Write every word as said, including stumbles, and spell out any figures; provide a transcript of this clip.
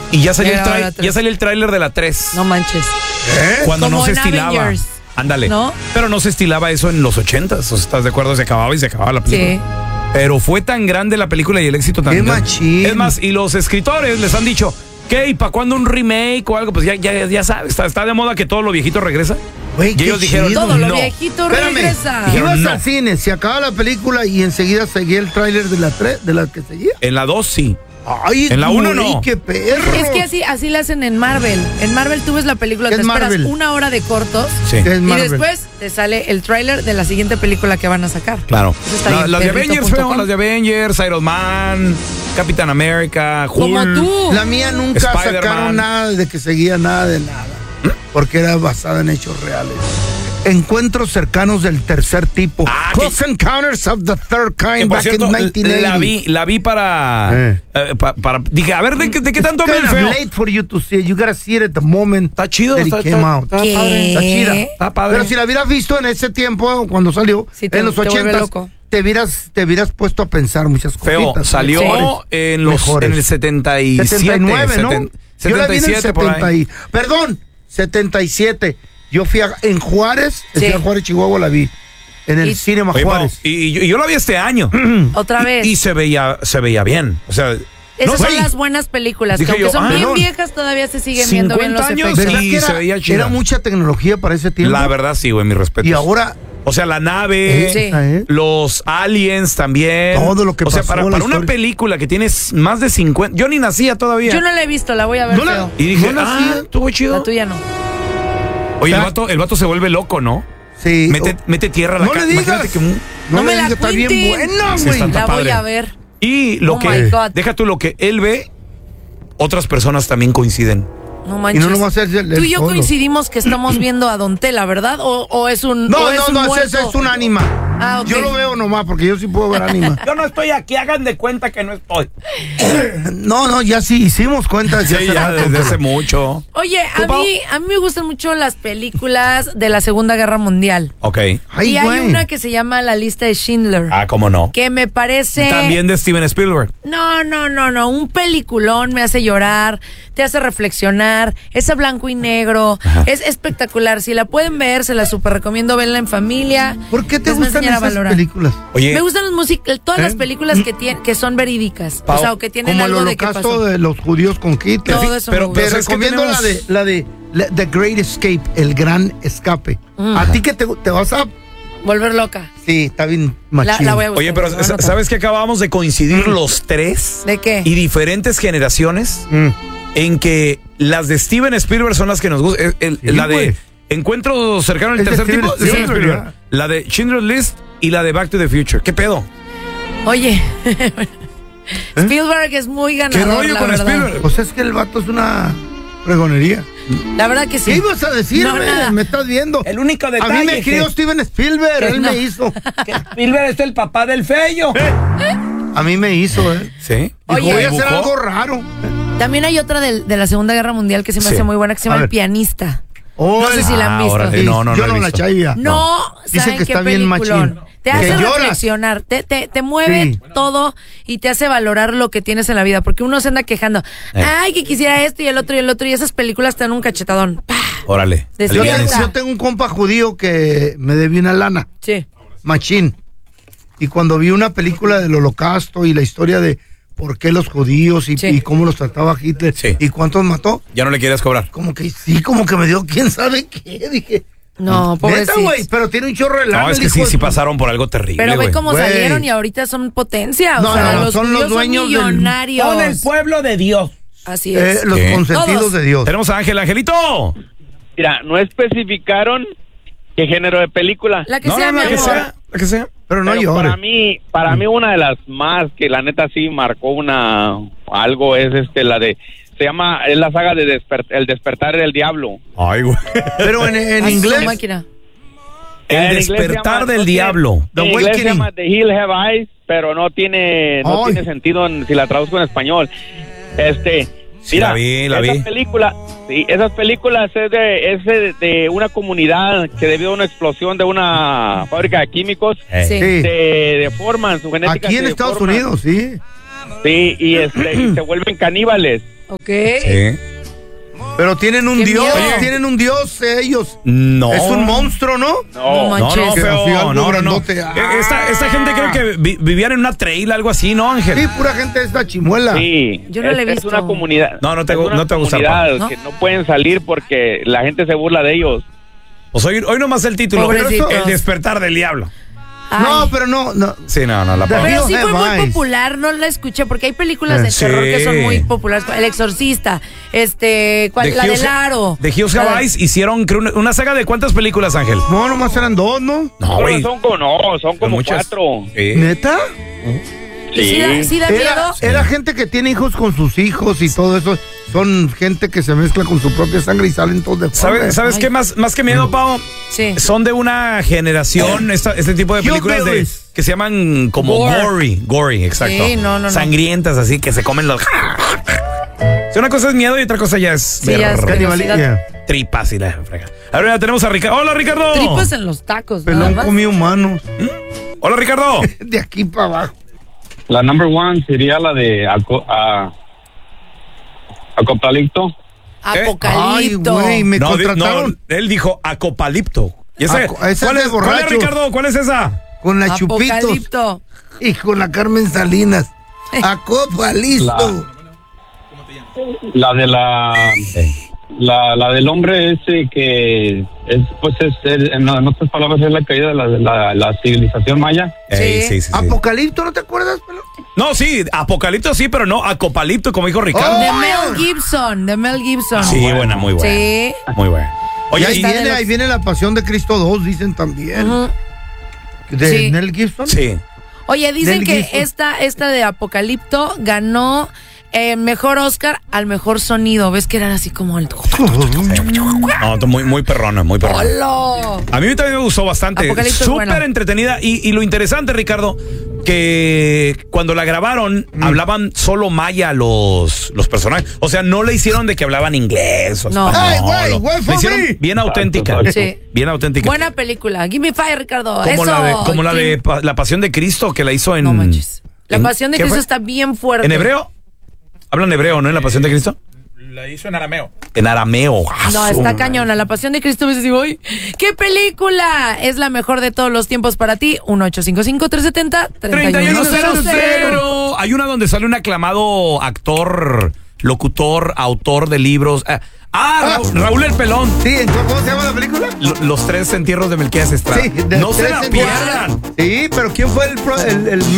Y ya salió, Ya el, grababa trai- la tres. ya salió el tráiler de la tres. No manches. ¿Eh? Cuando Como no se en estilaba. Avengers. Ándale. ¿No? Pero no se estilaba eso en los ochentas. O sea, ¿estás de acuerdo? Se acababa y se acababa la película. Sí. Pero fue tan grande la película y el éxito tan ¡Qué grande. machín! Es más, y los escritores les han dicho, ¿qué? ¿Y para cuándo un remake o algo? Pues ya, ya, ya sabes, está, está de moda que todo lo viejito regresa. Güey, Y qué ellos dijeron, chido. Todo lo no. viejito Espérame, regresa. Dijeron, ibas no. al cine, se acaba la película y enseguida seguía el tráiler de la tres, de la que seguía. En la dos sí. Ay, En la uno güey, no. qué perro. Es que así, así le hacen en Marvel. En Marvel tú ves la película, ¿Qué te es esperas Marvel? una hora de cortos Sí. ¿Qué es y Marvel? después te sale el tráiler de la siguiente película que van a sacar. Claro. Eso está La- bien, las de perrito Avengers, punto feo, com. las de Avengers, Iron Man, Capitán América, Hulk. Como tú. La mía nunca Spider-Man. sacaron nada de que seguía nada de nada, porque era basada en hechos reales. Encuentros cercanos del tercer tipo. Ah, Close Encounters of the Third Que, Kind por back cierto, in nineteen eighty. la vi, la vi para, Eh. eh, pa- para. Dije, a ver, ¿de, qué- de qué tanto It's habla el kind of feo? late for you to see it. You gotta see it at the moment Está chido, that it está, came está- out. está ¿Qué? padre. Está chida. Está padre. Pero si la hubieras visto en ese tiempo, cuando salió, Sí, te- en los te vuelve ochentas, loco. te hubieras, te hubieras puesto a pensar muchas cosas. Feo, salió Mejores. en los Mejores. en el setenta y siete, setenta y nueve, ¿no? seten- Yo la vi en el setenta y siete por setenta ahí. y, perdón, setenta y siete. Yo fui a, en Juárez, en Sí. Ciudad Juárez, Chihuahua, la vi. En el Y- Cinema Oye, Juárez. Pau, y, y yo, y yo la vi este año. Otra vez. Y, y se veía se veía bien. O sea, Esas no, son güey, las buenas películas, que Dije aunque yo, son ah, bien perdón. viejas, todavía se siguen viendo bien los cincuenta años, efectos. ¿Verdad sí, que se era, veía chida. era mucha tecnología para ese tiempo? La verdad sí, güey, mi respeto. Y ahora, O sea, la nave, Sí. ¿eh? los aliens también. Todo lo que O sea, pasó, para, la para una historia. película que tienes más de cincuenta. Yo ni nacía todavía. Yo no la he visto, la voy a ver. No la- feo. Y dije, no ah, nacía. estuvo chido. La tuya no. Oye, el ¿Sabes? vato, el vato se vuelve loco, ¿no? sí. Mete, oh, mete tierra a la no ca- le digas. Imagínate que un- no, No me me la digas, está bien cuenten. buena, Sí, güey. está- La voy padre. a ver. Y lo Oh que. my God. Deja tú lo que él ve, otras personas también coinciden. No Y manches. no lo va a hacer el, Tú y yo solo. coincidimos que estamos viendo a Don Tela, ¿verdad? ¿O, o es un No, o es no, un no, ese, muerto? ese es un ánima. Ah, ok. Yo lo veo nomás, porque yo sí puedo ver ánima. Yo no estoy aquí, hagan de cuenta que no estoy. No, no, ya sí hicimos cuentas. Sí, hace ya rato. desde hace mucho. Oye, a ¿Tú, Pau? mí, a mí me gustan mucho las películas de la Segunda Guerra Mundial. Ok. Ay, y hay güey. una que se llama La Lista de Schindler, Ah, cómo no. que me parece... También de Steven Spielberg. No, no, no, no, un peliculón, me hace llorar, te hace reflexionar, es a blanco y negro, Ajá. es espectacular. Si la pueden ver, se la super recomiendo verla en familia. ¿Por qué te Les va a gustan enseñar a esas valorar. películas? Oye, Me gustan las músicas, todas ¿Eh? las películas que tienen, que son verídicas, Pau, o sea, o que tienen Como el algo de que holocausto pasó. de los judíos con Hitler. Todo eso pero- me Te gusta. ¿sabes qué recomiendo la de, tenemos? la de la- The Great Escape, el gran escape. A ti que te, te vas a... Volver loca. Sí, está bien La, machín. la voy a buscar. oye, pero la voy a anotar. ¿sabes que acabamos de coincidir los tres? ¿De qué? Y diferentes generaciones Mm. en que las de Steven Spielberg son las que nos gustan. El- el- Sí, la de güey. Encuentro cercano al Es de tercer Steven tipo. de Steven Spielberg, Spielberg. La de Schindler's List y la de Back to the Future. ¿Qué pedo? Oye, Spielberg es muy ¿Qué ganador, rollo la con verdad. Spielberg? Pues es que el vato es una fregonería. La verdad que sí. ¿Qué ibas a decirme? No, nada. Me estás viendo. El único A detalle mí me crió que- Steven Spielberg, él No. me hizo. que Spielberg es el papá del feyo. A mí me hizo, ¿eh? Sí. Dijo, Oye, voy a hacer ¿dibujó? algo raro. También hay otra del- de, la Segunda Guerra Mundial que se me Sí. hace muy buena, que se A llama ver. El Pianista. Oh, No sé si la han Ah, visto. órale. sí, no, no, yo no no he la visto. chaía. No, Dicen ¿saben que qué está bien peliculón? machín. Te Que hace lloras. reflexionar, te, te, te mueve Sí. todo y te hace valorar lo que tienes en la vida. Porque uno se anda quejando, Eh. ay, que quisiera esto y el otro y el otro, y esas películas te dan un cachetadón. ¡Pah! Órale. Yo Despierta. tengo, aliviánense. yo tengo un compa judío que me debía una lana, Sí. machín. Y cuando vi una película del holocausto y la historia de por qué los judíos y, Sí. y cómo los trataba Hitler Sí. y cuántos mató, Ya no le quieres cobrar. como que sí, como que me dio quién sabe qué. Dije, No, neta, pobrecito. güey, pero tiene un chorro de lana. No, es el que hijo sí, de sí su- pasaron por algo terrible, Pero ve güey. cómo Güey. salieron y ahorita son potencia. O No, sea, no, los son los judíos dueños son del- millonarios. Son el pueblo de Dios. Así Eh, es. los ¿Qué? consentidos Todos. de Dios. Tenemos a Ángel. Angelito. Mira, no especificaron qué género de película. La que No, sea, no, mi la que amor. sea. La que sea. Pero no Pero llores. para mí, para mí una de las más que la neta sí marcó una algo es este la de se llama es la saga de desper- El despertar del diablo. Ay, güey. Pero en, en Ay, su inglés, máquina. El En inglés se despertar llama- del no tiene- diablo. The En inglés se Awakening. llama The Hill Have Eyes, pero no tiene no Ay. tiene sentido en- si la traduzco en español. Este, Sí, mira, la vi, la esa vi. película, sí, esas películas es de es de, de una comunidad que debido a una explosión de una fábrica de químicos Eh. Sí. sí. se deforman su genética. Aquí en se Estados deforma. Unidos, sí. Sí, y, este, y se vuelven caníbales. Ok. Sí. Pero tienen un Qué dios, miedo. tienen un dios ellos. No. Es un monstruo, ¿no? No No, no, manches. Que feo, así algo no, no, no. grandote. Ah. Eh, Esta, esta gente creo que vi- vivían en una trail, algo así, ¿no, Ángel? Sí, pura gente de esta chimuela. Sí, Yo no es, la he es visto. una comunidad. No, no te es gu- una no te gusta, comunidad ¿no? que no pueden salir porque la gente se burla de ellos. Pues hoy, hoy nomás el título. Pobrecitos. El despertar del diablo. Ay. No, pero no, no. Sí, no, no, la Pero palabra. Pero sí fue muy Have Eyes. popular, no la escuché, porque hay películas de Sí. terror que son muy populares. El Exorcista, este, ¿cuál? De la Hills- del Aro. De Hills La de- Have Eyes hicieron creo, una, una saga de ¿cuántas películas, Ángel? No, nomás eran dos, ¿no? No, No, güey. son como, no, son como muchas. cuatro. Sí. ¿Neta? ¿Y sí da, sí da Era, miedo? era gente que tiene hijos con sus hijos y todo eso. Son gente que se mezcla con su propia sangre y salen todos de ¿Sabes, ¿sabes Ay. qué más, más que miedo, Pau? Sí. Son de una generación, esta- este tipo de películas de, Hillbillies. que se llaman como Gore. gory, gory, exacto. Sí, no, no, no. Sangrientas, así, que se comen los... Si una cosa es miedo y otra cosa ya es Sí, ya es ver Canibalismo. tripas y la frega. Ahora ya tenemos a Ricardo. ¡Hola, Ricardo! Tripas en los tacos, nada Pelón más. comió humanos. ¡Hola, Ricardo! De aquí para abajo. La number one sería la de aco, a, Acopalipto. Ay, Apocalipto. güey, me No, di- contrataron no, él dijo acopalipto. ¿Y ese, Aco- esa ¿cuál, es de es, ¿Cuál es, borrachos. Ricardo? ¿Cuál es esa? con las chupitos Apocalipto. y con la Carmen Salinas. A copa, listo. La de la, la la del hombre ese que es, pues es, es- en, en otras palabras es la caída de la, de la, la civilización maya. Ey, Sí. sí, sí, sí. Apocalipto, ¿no te acuerdas, pelón? No, sí, apocalipto sí, pero no acopalipto, como dijo Ricardo. De Mel Gibson, de Mel Gibson. Sí, buena, muy buena. Sí. Muy buena. Y Oye, ahí y- está de viene, los- ahí viene la Pasión de Cristo dos, dicen también. Ujú. De Sí. Mel Gibson. sí. Oye, dicen Mel que Gibson. esta, esta de Apocalipto ganó eh, mejor Oscar al mejor sonido. ¿Ves que eran así como el... No, muy, muy perrona, muy perrona. ¡Holo! A mí también me gustó bastante. Apocalipto es Súper bueno. entretenida. Y, y lo interesante, Ricardo, que cuando la grabaron, Mm. hablaban solo maya los, los personajes. O sea, no le hicieron de que hablaban inglés. O No. español. Ay, güey, güey, Le for hicieron free. bien auténtica. Exacto, Sí. Bien auténtica. Buena película. Give me five, Ricardo. como Eso. la de, como la de ¿Quién? Pa- La Pasión de Cristo, que la hizo en... No manches. La en- Pasión de ¿qué Cristo fue? está bien fuerte. ¿En hebreo? Hablan hebreo, ¿no? En La Pasión de Cristo. La hizo en arameo. En arameo. No, Ah, está su- cañona. La Pasión de Cristo. A veces digo, "Uy, ¿qué película es la mejor de todos los tiempos para ti? uno ocho cinco cinco, tres siete cero, tres uno cero cero. Hay una donde sale un aclamado actor, locutor, autor de libros. Ah, ah, Ra- Raúl el Pelón. Sí, entonces, ¿cómo se llama la película? Lo- Los tres entierros de Melquíades Estrada. Sí, de no se tres la en- pierdan. Sí, pero ¿quién fue el, pro- el, el